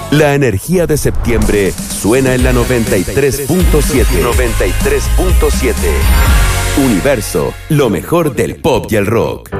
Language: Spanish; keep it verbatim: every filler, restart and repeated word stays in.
La energía de septiembre suena en la noventa y tres punto siete. noventa y tres punto siete. Universo, lo mejor del pop y el rock.